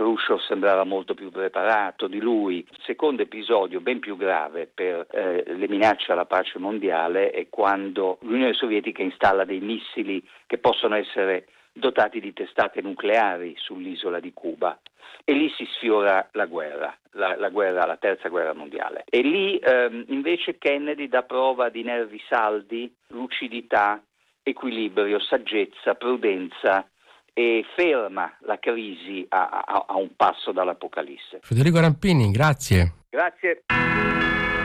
Khrushchev sembrava molto più preparato di lui. Il secondo episodio, ben più grave per le minacce alla pace mondiale, è quando l'Unione Sovietica installa dei missili che possono essere dotati di testate nucleari sull'isola di Cuba. E lì si sfiora la guerra, la terza guerra mondiale. E lì invece Kennedy dà prova di nervi saldi, lucidità, equilibrio, saggezza, prudenza, e ferma la crisi a un passo dall'Apocalisse. Federico Rampini, grazie. Grazie.